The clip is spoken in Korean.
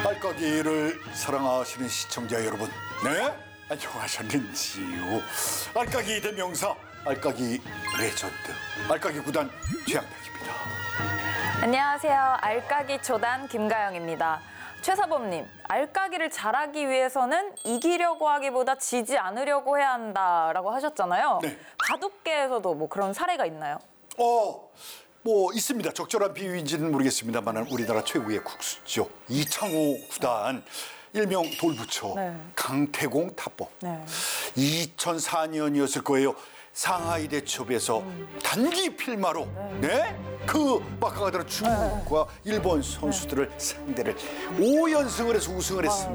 알까기를 사랑하시는 시청자 여러분, 네? 안녕하셨는지요? 알까기 대명사, 알까기 레전드, 알까기 구단 최양락입니다. 안녕하세요. 알까기 초단 김가영입니다. 최사범님, 알까기를 잘하기 위해서는 이기려고 하기보다 지지 않으려고 해야 한다라고 하셨잖아요. 네. 바둑계에서도 뭐 그런 사례가 있나요? 뭐 있습니다. 적절한 비유인지는 모르겠습니다만 우리나라 최고의 국수죠. 이창호 구단, 일명 돌부처, 네. 강태공 타법. 네. 2004년이었을 거예요. 상하이 대첩에서 단기 필마로 그 막강하다는 중국과 일본 선수들을 상대를 5연승을 해서 우승을 했습니다.